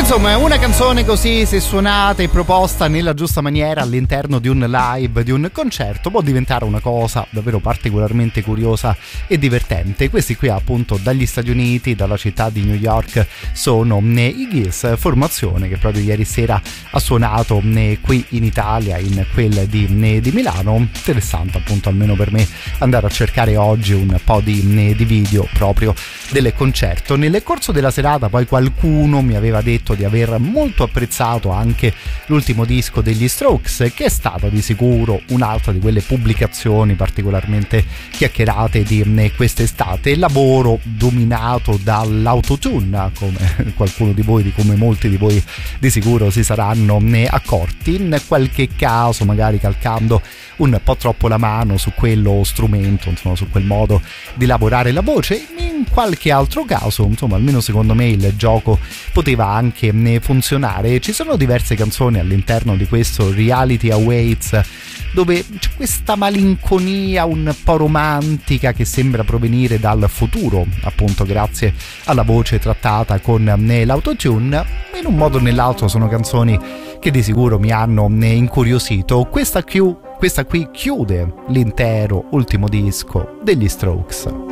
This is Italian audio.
Insomma, una canzone così, se suonata e proposta nella giusta maniera all'interno di un live, di un concerto, può diventare una cosa davvero particolarmente curiosa e divertente. Questi qui appunto dagli Stati Uniti, dalla città di New York, sono i Gears, formazione che proprio ieri sera ha suonato qui in Italia, in quel di Milano. Interessante appunto, almeno per me, andare a cercare oggi un po' di video proprio del concerto. Nel corso della serata poi qualcuno mi aveva detto di aver molto apprezzato anche l'ultimo disco degli Strokes, che è stata di sicuro un'altra di quelle pubblicazioni particolarmente chiacchierate di quest'estate. Lavoro dominato dall'autotune, come qualcuno di voi, come molti di voi di sicuro si saranno accorti, in qualche caso magari calcando un po' troppo la mano su quello strumento, insomma su quel modo di lavorare la voce. In qualche altro caso, insomma, almeno secondo me il gioco poteva anche funzionare. Ci sono diverse canzoni all'interno di questo Reality Awaits dove c'è questa malinconia un po' romantica che sembra provenire dal futuro, appunto grazie alla voce trattata con l'autotune. In un modo o nell'altro sono canzoni che di sicuro mi hanno incuriosito. Questa qui chiude l'intero ultimo disco degli Strokes.